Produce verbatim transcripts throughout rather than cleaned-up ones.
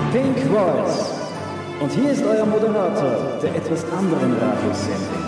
Pink Voice. Und hier ist euer Moderator der etwas anderen Radiosendung.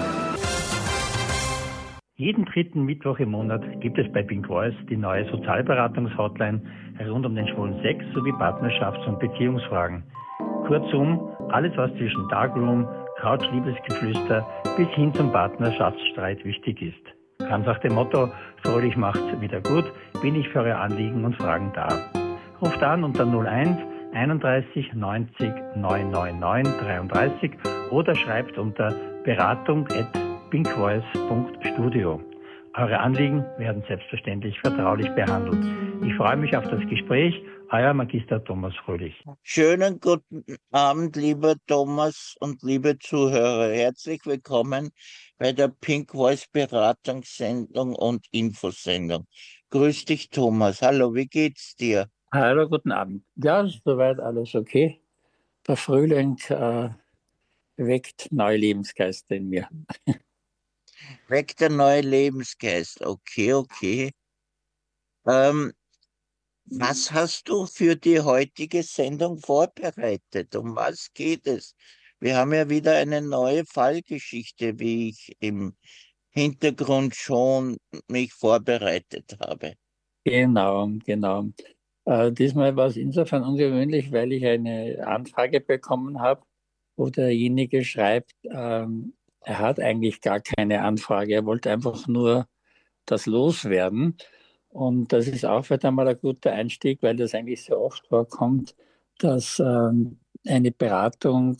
Jeden dritten Mittwoch im Monat gibt es bei Pink Voice die neue Sozialberatungs-Hotline rund um den schwulen Sex sowie Partnerschafts- und Beziehungsfragen. Kurzum, alles was zwischen Darkroom, Couch-Liebesgeflüster bis hin zum Partnerschaftsstreit wichtig ist. Ganz nach dem Motto, fröhlich macht's wieder gut, bin ich für eure Anliegen und Fragen da. Ruft an unter null eins einunddreißig neunzig neunhundertneunundneunzig dreiunddreißig oder schreibt unter beratung at pinkvoice punkt studio. Eure Anliegen werden selbstverständlich vertraulich behandelt. Ich freue mich auf das Gespräch. Euer Magister Thomas Fröhlich. Schönen guten Abend, lieber Thomas und liebe Zuhörer. Herzlich willkommen bei der Pink Voice Beratungssendung und Infosendung. Grüß dich, Thomas. Hallo, wie geht's dir? Hallo, guten Abend. Ja, soweit alles okay. Der Frühling äh, weckt neue Lebensgeister in mir. Weckt der neue Lebensgeist. Okay, okay. Ähm, was hast du für die heutige Sendung vorbereitet? Um was geht es? Wir haben ja wieder eine neue Fallgeschichte, wie ich im Hintergrund schon mich vorbereitet habe. Genau, genau. Äh, diesmal war es insofern ungewöhnlich, weil ich eine Anfrage bekommen habe, wo derjenige schreibt, ähm, er hat eigentlich gar keine Anfrage, er wollte einfach nur das loswerden. Und das ist auch wieder mal ein guter Einstieg, weil das eigentlich sehr oft vorkommt, dass ähm, eine Beratung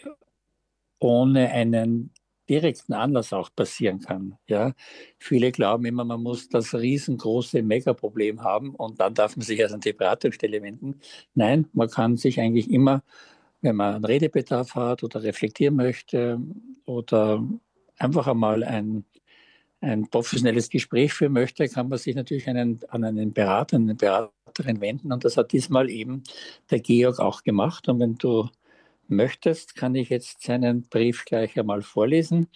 ohne einen direkten Anlass auch passieren kann. Ja? Viele glauben immer, man muss das riesengroße Megaproblem haben und dann darf man sich erst an die Beratungsstelle wenden. Nein, man kann sich eigentlich immer, wenn man einen Redebedarf hat oder reflektieren möchte oder einfach einmal ein, ein professionelles Gespräch führen möchte, kann man sich natürlich einen, an einen Berater, eine Beraterin wenden. Und das hat diesmal eben der Georg auch gemacht. Und wenn du möchtest, kann ich jetzt seinen Brief gleich einmal vorlesen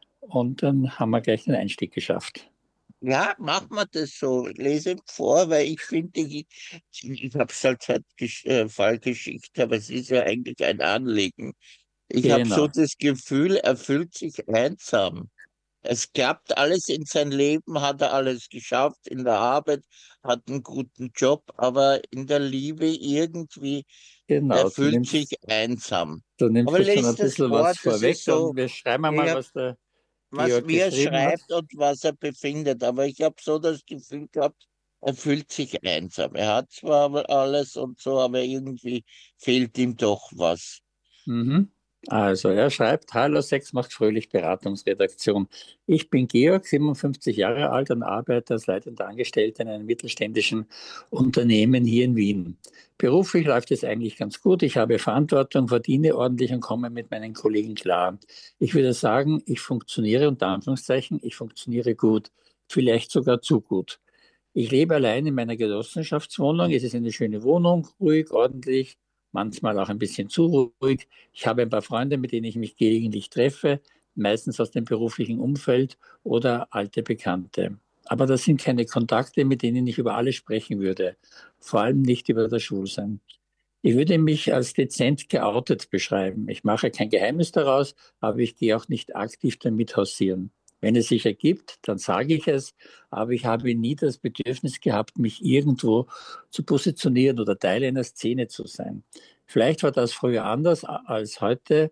und dann haben wir gleich den Einstieg geschafft. Ja, machen wir das so. Lese vor, weil ich finde, ich, ich habe es halt halt gesch- äh, Fallgeschichte, aber es ist ja eigentlich ein Anliegen. Ich habe so Genau, das Gefühl, er fühlt sich einsam. Es klappt alles in sein Leben, hat er alles geschafft, in der Arbeit, hat einen guten Job, aber in der Liebe irgendwie, er genau. Du fühlt sich nimmst, einsam. du nimmst Aber jetzt schon lest ein das bisschen vor, was das ist vorweg so, und wir schreiben ich einmal, hab, was der was, Georg wie er geschrieben hat. schreibt und was er befindet. Aber ich habe so das Gefühl gehabt, er fühlt sich einsam. Er hat zwar aber alles und so, aber irgendwie fehlt ihm doch was. Mhm. Also er schreibt, Hallo Sex macht fröhlich Beratungsredaktion. Ich bin Georg, siebenundfünfzig Jahre alt und arbeite als leitender Angestellter in einem mittelständischen Unternehmen hier in Wien. Beruflich läuft es eigentlich ganz gut. Ich habe Verantwortung, verdiene ordentlich und komme mit meinen Kollegen klar. Ich würde sagen, ich funktioniere unter Anführungszeichen, ich funktioniere gut, vielleicht sogar zu gut. Ich lebe allein in meiner Genossenschaftswohnung. Es ist eine schöne Wohnung, ruhig, ordentlich, manchmal auch ein bisschen zu ruhig. Ich habe ein paar Freunde, mit denen ich mich gelegentlich treffe, meistens aus dem beruflichen Umfeld oder alte Bekannte. Aber das sind keine Kontakte, mit denen ich über alles sprechen würde, vor allem nicht über das Schwulsein. Ich würde mich als dezent geoutet beschreiben. Ich mache kein Geheimnis daraus, aber ich gehe auch nicht aktiv damit hausieren. Wenn es sich ergibt, dann sage ich es, aber ich habe nie das Bedürfnis gehabt, mich irgendwo zu positionieren oder Teil einer Szene zu sein. Vielleicht war das früher anders als heute,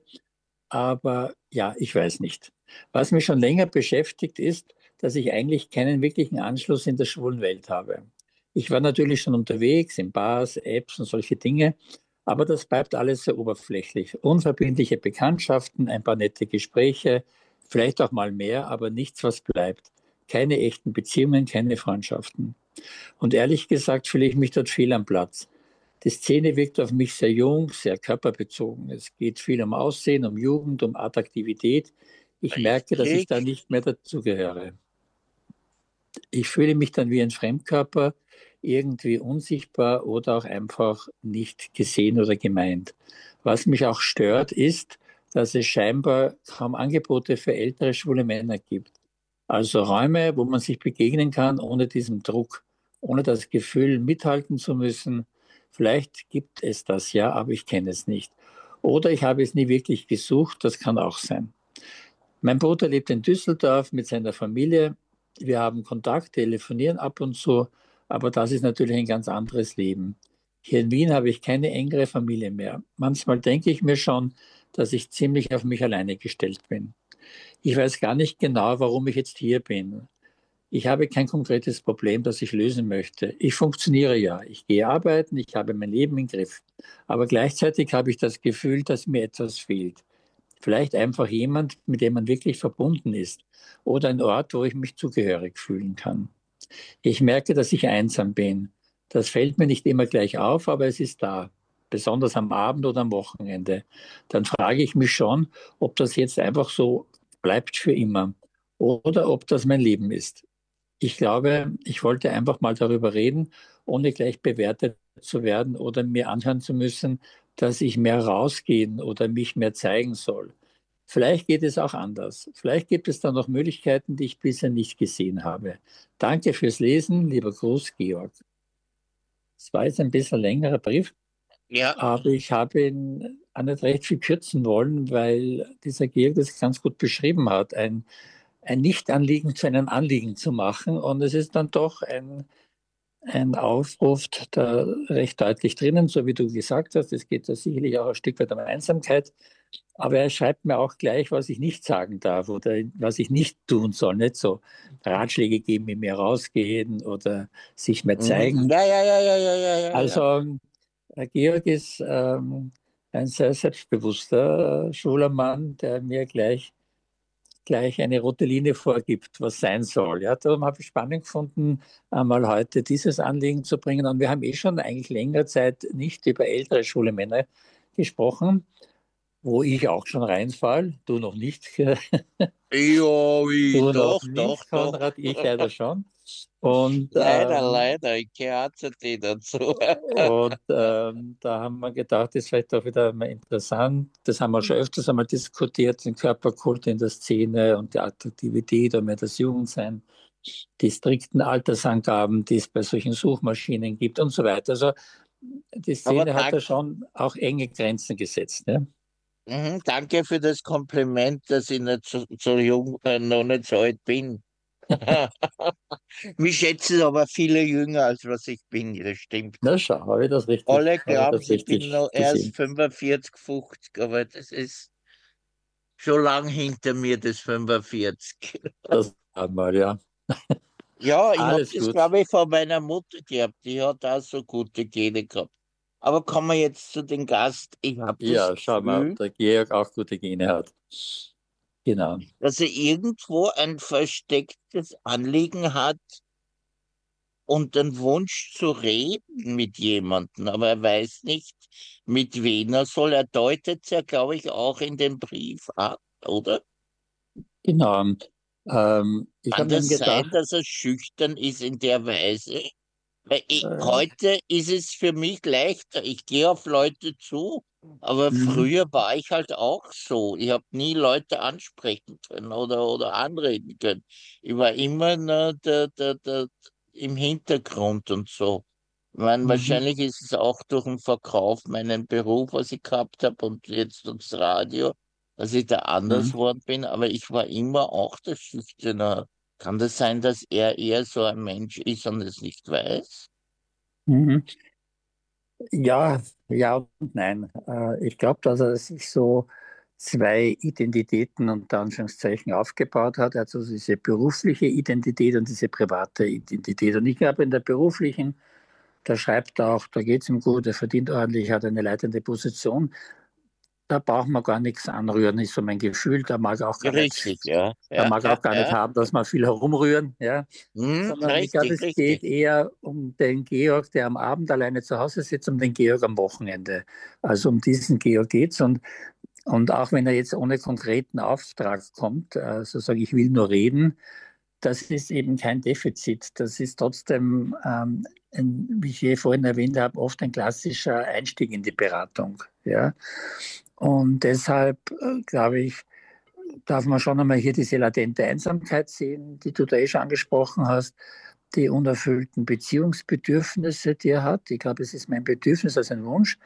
aber ja, ich weiß nicht. Was mich schon länger beschäftigt, ist, dass ich eigentlich keinen wirklichen Anschluss in der schwulen Welt habe. Ich war natürlich schon unterwegs in Bars, Apps und solche Dinge, aber das bleibt alles sehr oberflächlich. Unverbindliche Bekanntschaften, ein paar nette Gespräche, vielleicht auch mal mehr, aber nichts, was bleibt. Keine echten Beziehungen, keine Freundschaften. Und ehrlich gesagt fühle ich mich dort fehl am Platz. Die Szene wirkt auf mich sehr jung, sehr körperbezogen. Es geht viel um Aussehen, um Jugend, um Attraktivität. Ich merke, dass ich da Richtig? nicht mehr dazugehöre. Ich fühle mich dann wie ein Fremdkörper, irgendwie unsichtbar oder auch einfach nicht gesehen oder gemeint. Was mich auch stört, ist, dass es scheinbar kaum Angebote für ältere schwule Männer gibt. Also Räume, wo man sich begegnen kann ohne diesen Druck, ohne das Gefühl, mithalten zu müssen. Vielleicht gibt es das ja, aber ich kenne es nicht. Oder ich habe es nie wirklich gesucht, das kann auch sein. Mein Bruder lebt in Düsseldorf mit seiner Familie. Wir haben Kontakt, telefonieren ab und zu, aber das ist natürlich ein ganz anderes Leben. Hier in Wien habe ich keine engere Familie mehr. Manchmal denke ich mir schon, dass ich ziemlich auf mich alleine gestellt bin. Ich weiß gar nicht genau, warum ich jetzt hier bin. Ich habe kein konkretes Problem, das ich lösen möchte. Ich funktioniere ja. Ich gehe arbeiten, ich habe mein Leben im Griff. Aber gleichzeitig habe ich das Gefühl, dass mir etwas fehlt. Vielleicht einfach jemand, mit dem man wirklich verbunden ist. Oder ein Ort, wo ich mich zugehörig fühlen kann. Ich merke, dass ich einsam bin. Das fällt mir nicht immer gleich auf, aber es ist da. Besonders am Abend oder am Wochenende. Dann frage ich mich schon, ob das jetzt einfach so bleibt für immer. Oder ob das mein Leben ist. Ich glaube, ich wollte einfach mal darüber reden, ohne gleich bewertet zu werden oder mir anhören zu müssen, dass ich mehr rausgehen oder mich mehr zeigen soll. Vielleicht geht es auch anders. Vielleicht gibt es da noch Möglichkeiten, die ich bisher nicht gesehen habe. Danke fürs Lesen, lieber Gruß, Georg. Es war jetzt ein bisschen längerer Brief, Ja, aber ich habe ihn auch nicht recht viel kürzen wollen, weil dieser Georg das ganz gut beschrieben hat. Ein ein Nicht-Anliegen zu einem Anliegen zu machen. Und es ist dann doch ein, ein Aufruf da recht deutlich drinnen, so wie du gesagt hast. Es geht da sicherlich auch ein Stück weit um Einsamkeit. Aber er schreibt mir auch gleich, was ich nicht sagen darf oder was ich nicht tun soll. Nicht so Ratschläge geben, wie mehr rausgehen oder sich mehr mhm. zeigen. Ja, ja, ja, ja, ja, ja, ja. Also äh, Georg ist ähm, ein sehr selbstbewusster äh, schwuler Mann, der mir gleich gleich eine rote Linie vorgibt, was sein soll. Ja, darum habe ich spannend gefunden, einmal heute dieses Anliegen zu bringen. Und wir haben eh schon eigentlich längere Zeit nicht über ältere schwule Männer gesprochen, wo ich auch schon reinfall. Du noch nicht. Ja, wie, Du noch doch, doch, nicht, doch. Konrad, ich leider schon. Und, Leider, ähm, leider, ich gehöre zu dir dazu. und ähm, da haben wir gedacht, das ist vielleicht auch wieder mal interessant. Das haben wir schon öfters einmal diskutiert, den Körperkult in der Szene und die Attraktivität und mehr das Jugendsein, die strikten Altersangaben, die es bei solchen Suchmaschinen gibt und so weiter. Also die Aber Szene hat da dank, schon auch enge Grenzen gesetzt. Ne? mhm, danke für das Kompliment, dass ich nicht so, so jung, äh, noch nicht so alt bin. Mich schätzen aber viele jünger, als was ich bin, das stimmt. Na schau, habe ich das richtig, Alle habe ich glauben, das ich bin richtig noch erst gesehen. fünfundvierzig, fünfzig, aber das ist schon lang hinter mir, das fünfundvierzig. Das einmal, ja. Ja, ich habe Alles das, gut. glaube ich, von meiner Mutter gehabt. Die hat auch so gute Gene gehabt. Aber kommen wir jetzt zu dem Gast. Ich habe das Ja, schau mal, ob Gefühl, der Georg auch gute Gene hat. Genau. dass er irgendwo ein verstecktes Anliegen hat und den Wunsch zu reden mit jemandem, aber er weiß nicht, mit wem er soll. Er deutet es ja, glaube ich, auch in dem Brief ab, oder? Genau. Ähm, ich Kann habe mir das sein, gedacht, dass er schüchtern ist in der Weise? Weil ich, äh, heute ist es für mich leichter. Ich gehe auf Leute zu, aber mhm, früher war ich halt auch so. Ich habe nie Leute ansprechen können oder, oder anreden können. Ich war immer nur der, der, der, im Hintergrund und so. Ich meine, mhm, wahrscheinlich ist es auch durch den Verkauf, meinen Beruf, was ich gehabt habe und jetzt durchs Radio, dass ich da anders mhm, worden bin, aber ich war immer auch der Schüchterne. Kann das sein, dass er eher so ein Mensch ist und es nicht weiß? mhm. Ja, ja und nein. Äh, ich glaube, dass er sich so zwei Identitäten unter Anführungszeichen aufgebaut hat. Also diese berufliche Identität und diese private Identität. Und ich glaube, in der beruflichen, da schreibt er auch, da geht es ihm gut, er verdient ordentlich, hat eine leitende Position. Da braucht man gar nichts anrühren, ist so mein Gefühl. Da mag er auch gar Richtig, nicht, ja. da Ja, mag er ja, auch gar nicht ja. haben, dass man viel herumrühren, ja. Hm, Sondern ich glaube, richtig, es geht richtig. eher um den Georg, der am Abend alleine zu Hause sitzt, um den Georg am Wochenende. Also um diesen Georg geht's. Und, und auch wenn er jetzt ohne konkreten Auftrag kommt, äh, so sage ich, will nur reden, das ist eben kein Defizit. Das ist trotzdem, ähm, ein, wie ich eh vorhin erwähnt habe, oft ein klassischer Einstieg in die Beratung. Ja? Und deshalb, äh, glaube ich, darf man schon einmal hier diese latente Einsamkeit sehen, die du da eh schon angesprochen hast. die unerfüllten Beziehungsbedürfnisse, die er hat. Ich glaube, es ist mein Bedürfnis als ein Wunsch.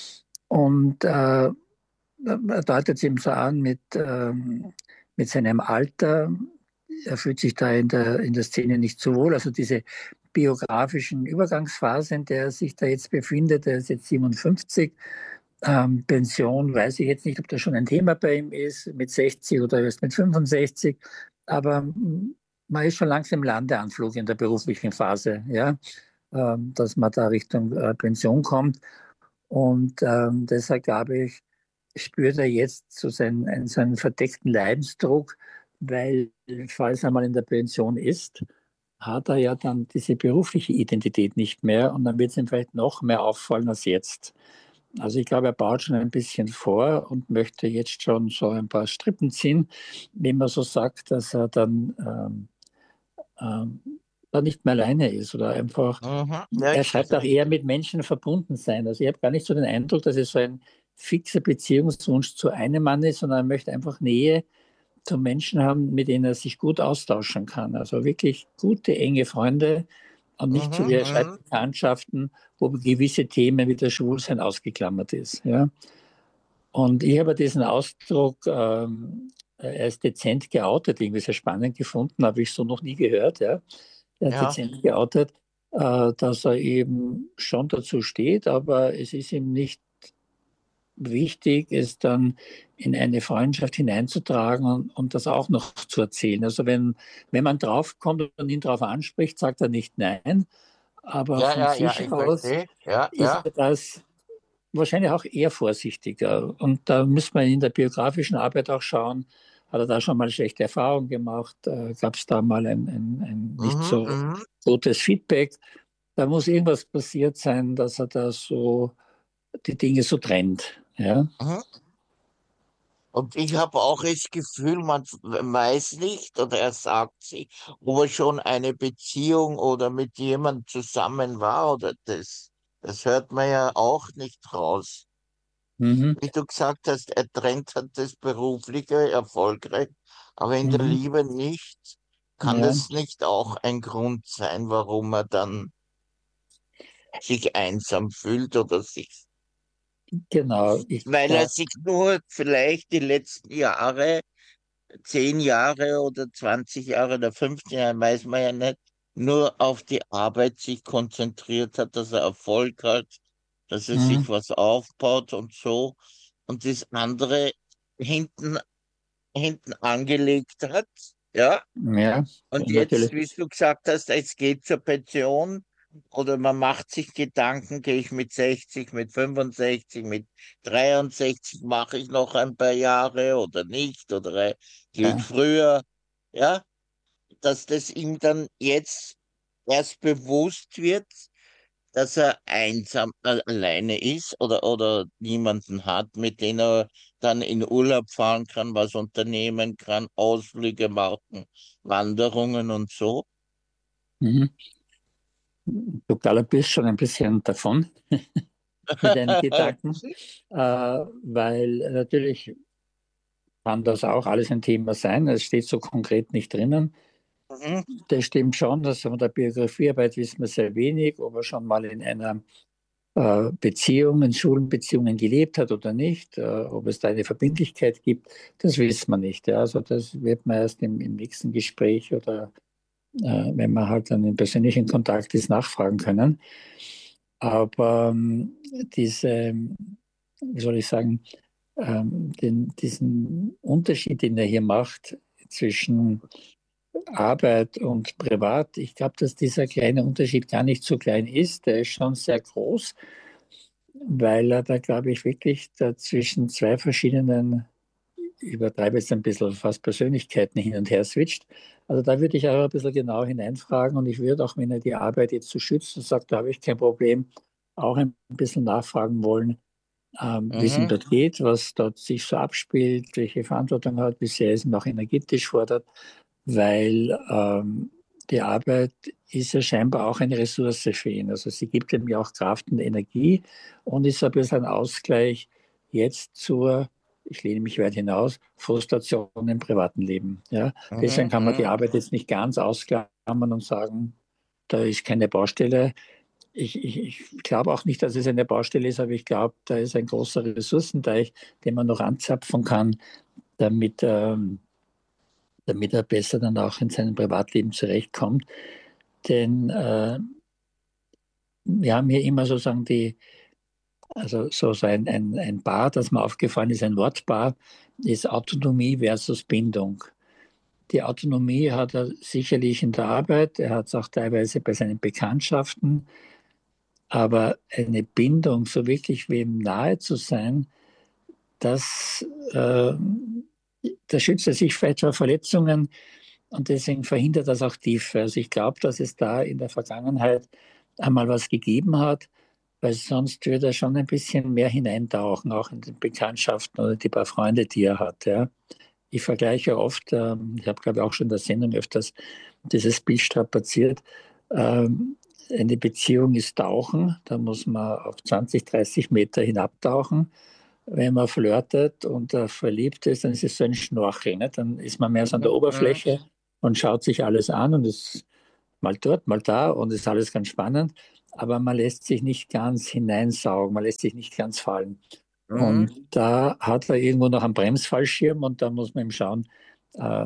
Und äh, er deutet es ihm so an mit, ähm, mit seinem Alter. Er fühlt sich da in der, in der Szene nicht so wohl. Also diese biografischen Übergangsphase, in der er sich da jetzt befindet, er ist jetzt siebenundfünfzig. Ähm, Pension, weiß ich jetzt nicht, ob das schon ein Thema bei ihm ist, mit sechzig oder erst mit fünfundsechzig. Aber mm, man ist schon langsam im Landeanflug in der beruflichen Phase, ja, ähm, dass man da Richtung äh, Pension kommt. Und ähm, deshalb glaube ich, spürt er jetzt so seinen, so einen verdeckten Leidensdruck, weil, falls er mal in der Pension ist, hat er ja dann diese berufliche Identität nicht mehr und dann wird es ihm vielleicht noch mehr auffallen als jetzt. Also ich glaube, er baut schon ein bisschen vor und möchte jetzt schon so ein paar Strippen ziehen, wenn man so sagt, dass er dann ähm, ähm, da nicht mehr alleine ist oder einfach, Mhm. Ja, er ich schreibt auch verstehe. eher mit Menschen verbunden sein. Also ich habe gar nicht so den Eindruck, dass es so ein fixer Beziehungswunsch zu einem Mann ist, sondern er möchte einfach Nähe zu Menschen haben, mit denen er sich gut austauschen kann. Also wirklich gute, enge Freunde und nicht so Mhm. wie er schreibt Mhm. Bekanntschaften, wo gewisse Themen wie das Schwulsein ausgeklammert ist. Ja? Und ich habe diesen Ausdruck, ähm, er ist dezent geoutet, irgendwie sehr spannend gefunden, habe ich so noch nie gehört. Ja? Er hat Ja. dezent geoutet, äh, dass er eben schon dazu steht, aber es ist ihm nicht wichtig, es dann in eine Freundschaft hineinzutragen und, und das auch noch zu erzählen. Also wenn, wenn man draufkommt und ihn darauf anspricht, sagt er nicht nein, aber Ja, von ja, ja, sich ich aus verstehe. Ja, ist ja. er das wahrscheinlich auch eher vorsichtiger. Und da müssen wir in der biografischen Arbeit auch schauen, hat er da schon mal schlechte Erfahrungen gemacht? Äh, Gab es da mal ein, ein, ein nicht Mhm. so Mhm. gutes Feedback? Da muss irgendwas passiert sein, dass er da so die Dinge so trennt. Ja? Mhm. Und ich habe auch das Gefühl, man weiß nicht oder er sagt sich, ob er schon eine Beziehung oder mit jemandem zusammen war oder das. Das hört man ja auch nicht raus. Mhm. Wie du gesagt hast, er trennt hat das Berufliche erfolgreich, aber in der Mhm. Liebe nicht. Kann Ja, das nicht auch ein Grund sein, warum er dann sich einsam fühlt oder sich, genau. Ich, weil er da, sich nur vielleicht die letzten Jahre, zehn Jahre oder zwanzig Jahre oder fünfzehn Jahre, weiß man ja nicht, nur auf die Arbeit sich konzentriert hat, dass er Erfolg hat, dass er mhm. sich was aufbaut und so und das andere hinten, hinten angelegt hat, ja. Ja, Und jetzt, natürlich. wie du gesagt hast, es geht zur Pension oder man macht sich Gedanken, gehe ich mit sechzig, mit fünfundsechzig, mit dreiundsechzig, mache ich noch ein paar Jahre oder nicht oder äh, gehe ich Ja, früher, ja, dass das ihm dann jetzt erst bewusst wird, dass er einsam äh, alleine ist oder, oder niemanden hat, mit dem er dann in Urlaub fahren kann, was unternehmen kann, Ausflüge machen, Wanderungen und so. mhm. Du galoppierst schon ein bisschen davon mit deinen Gedanken, äh, weil natürlich kann das auch alles ein Thema sein. Es steht so konkret nicht drinnen. Mhm. Das stimmt schon, dass von der Biografiearbeit wissen wir sehr wenig, ob er schon mal in einer äh, Beziehung, in Schulenbeziehungen gelebt hat oder nicht, äh, ob es da eine Verbindlichkeit gibt, das wissen wir nicht. Ja. Also das wird man erst im, im nächsten Gespräch oder äh, wenn man halt dann in persönlichen Kontakt ist, nachfragen können. Aber ähm, diese, wie soll ich sagen, ähm, den, diesen Unterschied, den er hier macht zwischen Arbeit und Privat, ich glaube, dass dieser kleine Unterschied gar nicht so klein ist. Der ist schon sehr groß, weil er da, glaube ich, wirklich da zwischen zwei verschiedenen, ich übertreibe jetzt ein bisschen, fast Persönlichkeiten hin und her switcht. Also da würde ich auch ein bisschen genau hineinfragen und ich würde auch, wenn er die Arbeit jetzt so schützt und sagt, da habe ich kein Problem, auch ein bisschen nachfragen wollen, ähm, wie es ihm Mhm. dort geht, was dort sich so abspielt, welche Verantwortung er hat, wie sehr es ihn auch energetisch fordert, weil ähm, die Arbeit ist ja scheinbar auch eine Ressource für ihn. Also sie gibt ihm ja auch Kraft und Energie und ist ein bisschen ein Ausgleich jetzt zur, ich lehne mich weit hinaus, Frustration im privaten Leben. Ja? Deswegen Mhm. kann man die Mhm. Arbeit jetzt nicht ganz ausklammern und sagen, da ist keine Baustelle. Ich, ich, ich glaube auch nicht, dass es eine Baustelle ist, aber ich glaube, da ist ein großer Ressourcenteich, den man noch anzapfen kann, damit, ähm, damit er besser dann auch in seinem Privatleben zurechtkommt. Denn äh, wir haben hier immer sozusagen die, also so, so ein, ein, ein Paar, das mir aufgefallen ist, ein Wortpaar, ist Autonomie versus Bindung. Die Autonomie hat er sicherlich in der Arbeit, er hat es auch teilweise bei seinen Bekanntschaften, aber eine Bindung, so wirklich wem nahe zu sein, das, äh, da schützt er sich vielleicht vor Verletzungen und deswegen verhindert das auch Tiefe. Also ich glaube, dass es da in der Vergangenheit einmal was gegeben hat, weil sonst würde er schon ein bisschen mehr hineintauchen, auch in den Bekanntschaften oder die paar Freunde, die er hat. Ja. Ich vergleiche oft, ähm, ich habe glaube ich auch schon in der Sendung öfters dieses Bild strapaziert, ähm, eine Beziehung ist Tauchen, da muss man auf zwanzig, dreißig Meter hinabtauchen. Wenn man flirtet und äh, verliebt ist, dann ist es so ein Schnorcheln. Ne? Dann ist man mehr so an der Mhm. Oberfläche und schaut sich alles an und ist mal dort, mal da und ist alles ganz spannend. Aber man lässt sich nicht ganz hineinsaugen, man lässt sich nicht ganz fallen. Und Mhm. da hat er irgendwo noch einen Bremsfallschirm und da muss man eben schauen, äh,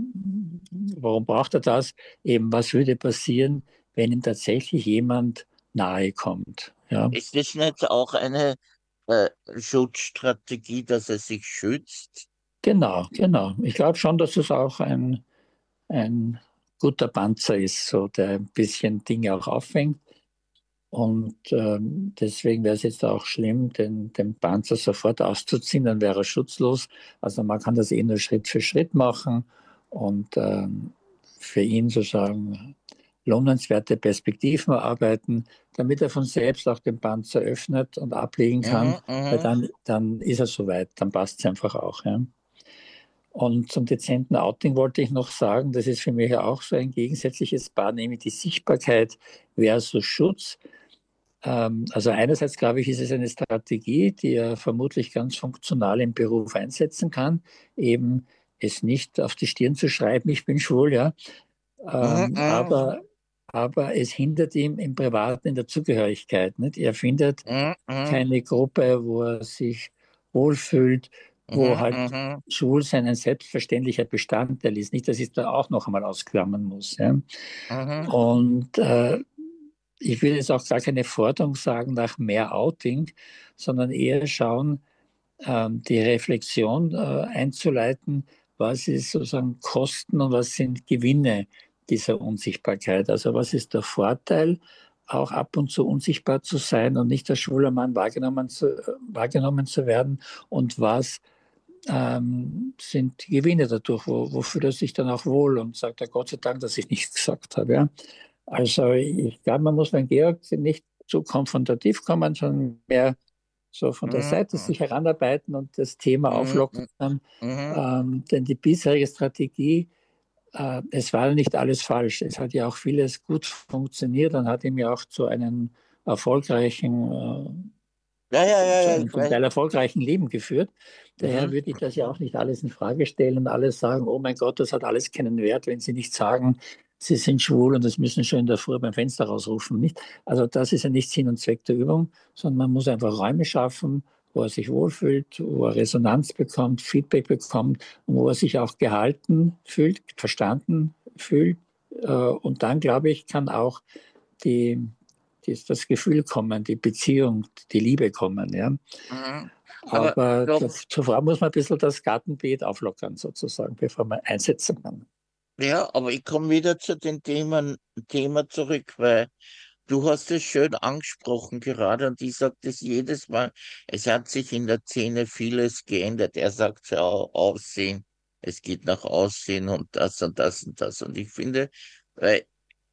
warum braucht er das? Eben, was würde passieren, wenn ihm tatsächlich jemand nahe kommt? Ja, Ist das nicht auch eine äh, Schutzstrategie, dass er sich schützt? genau, genau. Ich glaube schon, dass es auch ein, ein guter Panzer ist, so, der ein bisschen Dinge auch auffängt. Und ähm, deswegen wäre es jetzt auch schlimm, den, den Panzer sofort auszuziehen, dann wäre er schutzlos. Also man kann das eh nur Schritt für Schritt machen und ähm, für ihn sozusagen lohnenswerte Perspektiven erarbeiten, damit er von selbst auch den Panzer öffnet und ablegen kann, Mhm, weil mhm. dann, dann ist er soweit, dann passt es einfach auch. Ja. Und zum dezenten Outing wollte ich noch sagen, das ist für mich auch so ein gegensätzliches Paar, nämlich die Sichtbarkeit versus Schutz. Ähm, also einerseits glaube ich, ist es eine Strategie, die er vermutlich ganz funktional im Beruf einsetzen kann, eben es nicht auf die Stirn zu schreiben, ich bin schwul, ja, Mhm, ähm, mhm. aber, aber es hindert ihn im Privaten in der Zugehörigkeit. Nicht? Er findet Mhm, mhm. keine Gruppe, wo er sich wohlfühlt, wo Mhm, halt mhm. Schwulsein ein selbstverständlicher Bestandteil ist. Nicht, dass ich da auch noch einmal ausklammern muss. Ja? Mhm. Und äh, ich will jetzt auch gar keine Forderung sagen nach mehr Outing, sondern eher schauen, ähm, die Reflexion äh, einzuleiten, was ist sozusagen Kosten und was sind Gewinne dieser Unsichtbarkeit. Also was ist der Vorteil, auch ab und zu unsichtbar zu sein und nicht als schwuler Mann wahrgenommen zu, wahrgenommen zu werden und was ähm, sind die Gewinne dadurch, wo, wo fühlt er sich dann auch wohl und sagt er Gott sei Dank, dass ich nichts gesagt habe. Ja? Also ich glaube, man muss beim Georg nicht zu konfrontativ kommen, sondern mehr so von der Mhm, Seite sich heranarbeiten und das Thema mhm. auflockern. Mhm. Ähm, denn die bisherige Strategie, äh, es war nicht alles falsch. Es hat ja auch vieles gut funktioniert und hat ihm ja auch zu einem erfolgreichen, Ja, ja, äh, ja, zu ja, einem ich zum weiß. Teil erfolgreichen Leben geführt. Daher Mhm. würde ich das ja auch nicht alles in Frage stellen und alles sagen, oh mein Gott, das hat alles keinen Wert, wenn Sie nicht sagen, Sie sind schwul und das müssen schon in der Früh beim Fenster rausrufen, nicht? Also das ist ja nicht Sinn und Zweck der Übung, sondern man muss einfach Räume schaffen, wo er sich wohlfühlt, wo er Resonanz bekommt, Feedback bekommt und wo er sich auch gehalten fühlt, verstanden fühlt. Äh, Und dann, glaube ich, kann auch die, die, das Gefühl kommen, die Beziehung, die Liebe kommen. Ja? Mhm. Aber Aber doch, das, zuvor muss man ein bisschen das Gartenbeet auflockern, sozusagen, bevor man einsetzen kann. ja, aber ich komme wieder zu dem Thema, Thema zurück, weil du hast es schön angesprochen gerade und ich sage das jedes Mal. Es hat sich in der Szene vieles geändert. Er sagt ja auch Aussehen. Es geht nach Aussehen und das und das und das. Und ich finde, weil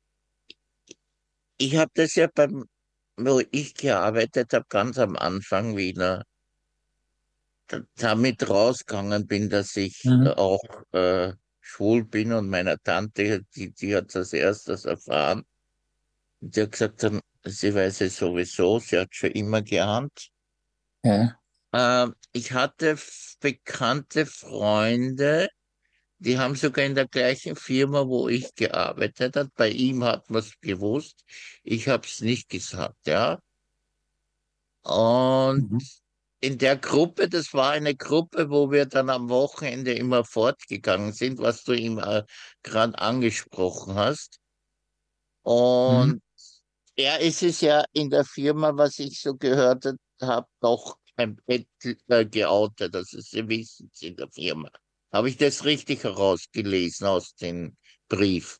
ich habe das ja beim, wo ich gearbeitet habe, ganz am Anfang wieder da- damit rausgegangen bin, dass ich äh, Mhm. auch äh, schwul bin und meiner Tante, die, die hat das erstes erfahren. Die hat gesagt, dann, sie weiß es sowieso, sie hat schon immer geahnt. Ja. Ähm, ich hatte f- bekannte Freunde, die haben sogar in der gleichen Firma, wo ich gearbeitet habe, bei ihm hat man es gewusst, ich habe es nicht gesagt, ja. Und Mhm. in der Gruppe, das war eine Gruppe, wo wir dann am Wochenende immer fortgegangen sind, was du ihm äh, gerade angesprochen hast. Mhm. Und er ist es ja in der Firma, was ich so gehört habe, doch ein Bett äh, geoutet. Also sie wissen es in der Firma. Habe ich das richtig herausgelesen aus dem Brief?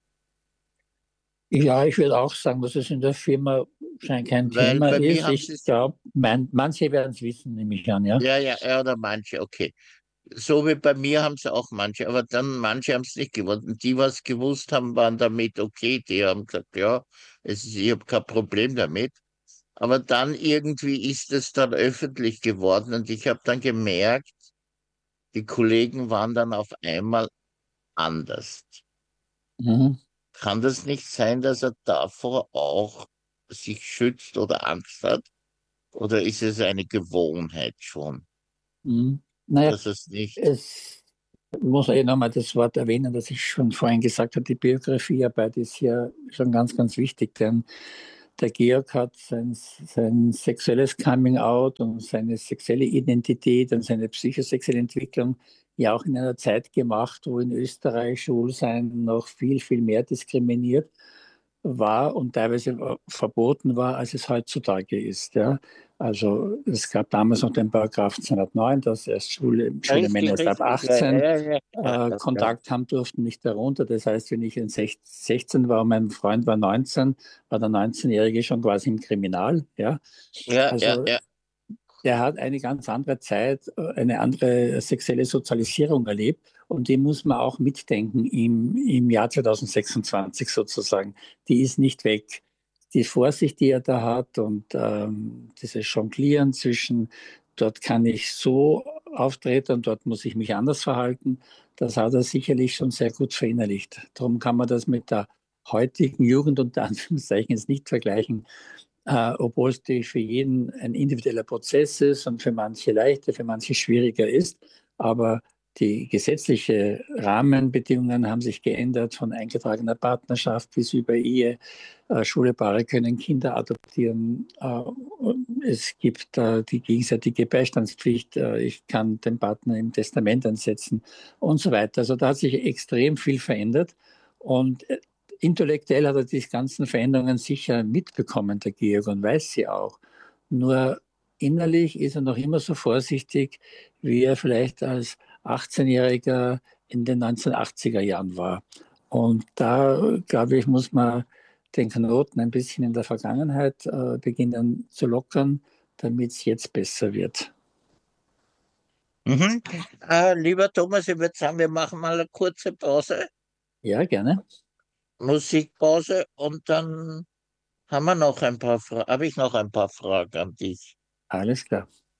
Ja, ich würde auch sagen, dass es in der Firma scheint kein Weil Thema bei mir ist. haben sie Ich es, glaube, mein, manche werden es wissen, nehme ich an, ja. ja, ja, ja, oder manche, okay. So wie bei mir haben es auch manche, aber dann manche haben es nicht gewusst. Und die, was gewusst haben, waren damit okay. Die haben gesagt, ja, es ist, ich habe kein Problem damit. Aber dann irgendwie ist es dann öffentlich geworden und ich habe dann gemerkt, die Kollegen waren dann auf einmal anders. Mhm. Kann das nicht sein, dass er davor auch sich schützt oder Angst hat? Oder ist es eine Gewohnheit schon, Mhm. Naja, dass es nicht. es muss eh nochmal das Wort erwähnen, das ich schon vorhin gesagt habe, die Biografiearbeit ist hier schon ganz, ganz wichtig, denn der Georg hat sein, sein sexuelles Coming-out und seine sexuelle Identität und seine psychosexuelle Entwicklung ja auch in einer Zeit gemacht, wo in Österreich Schwulsein noch viel, viel mehr diskriminiert war und teilweise verboten war, als es heutzutage ist. Ja. Also es gab damals noch den Paragraph zweihundertneun, dass erst schwule, schwule Männer Richtig, erst ab richtig. Ja, achtzehn ja, ja, ja, äh, ja, ja. Kontakt haben durften, nicht darunter. Das heißt, wenn ich in sechzehn war und mein Freund war neunzehn, war der neunzehnjährige schon quasi im Kriminal. Ja? Ja, ja, Also ja. der hat eine ganz andere Zeit, äh, eine andere sexuelle Sozialisierung erlebt und die muss man auch mitdenken im, im Jahr zwanzig sechsundzwanzig sozusagen. Die ist nicht weg. Die Vorsicht, die er da hat und ähm, dieses Jonglieren zwischen, dort kann ich so auftreten und dort muss ich mich anders verhalten, das hat er sicherlich schon sehr gut verinnerlicht. Darum kann man das mit der heutigen Jugend unter Anführungszeichen jetzt nicht vergleichen, äh, obwohl es natürlich für jeden ein individueller Prozess ist und für manche leichter, für manche schwieriger ist. Aber die gesetzlichen Rahmenbedingungen haben sich geändert, von eingetragener Partnerschaft bis über Ehe. Äh, schwule Paare können Kinder adoptieren. Äh, es gibt äh, die gegenseitige Beistandspflicht. Äh, ich kann den Partner im Testament ansetzen und so weiter. Also da hat sich extrem viel verändert. Und äh, intellektuell hat er die ganzen Veränderungen sicher mitbekommen, der Georg, und weiß sie auch. Nur innerlich ist er noch immer so vorsichtig, wie er vielleicht als achtzehnjähriger in den neunzehnhundertachtziger Jahren war. Und da, glaube ich, muss man den Knoten ein bisschen in der Vergangenheit äh, beginnen zu lockern, damit es jetzt besser wird. Mhm. Äh, lieber Thomas, ich würde sagen, wir machen mal eine kurze Pause, Ja, gerne. Musikpause und dann haben wir noch ein paar Fra habe ich noch ein paar Fragen an dich. Alles klar.